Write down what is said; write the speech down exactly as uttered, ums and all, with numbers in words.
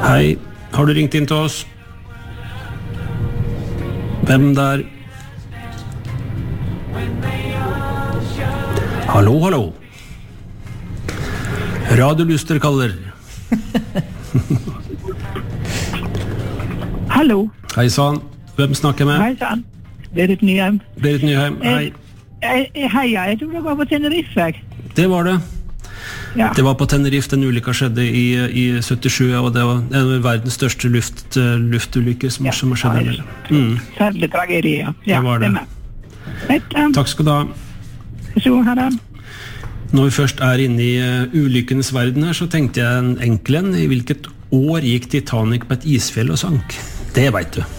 Hei, har du ringt inn til oss? Hvem der? Hallo, hallo. Radio Luster kaller. Hallo. Hei sann, hvem snakker med? Hei sann, Berit Nyheim. Berit Nyheim, hei. Eh, eh, Hei, ja, jeg tror det var på Tenerife. Det var det. Ja. Det var på Tenerife den ulykka skjedde i, i syttisju, og det var en av verdens største luft, luftulykker som, Ja, som har skjedd. ja, Mm, Særlig tragedie, ja. Ja, det var det. er med. Vet, um, Takk skal du ha. Så her da. Når vi først er inne i uh, ulykkenes verden her, så tenkte jeg en enkel en. I hvilket år gikk Titanic på et isfjell og sank? Det vet du.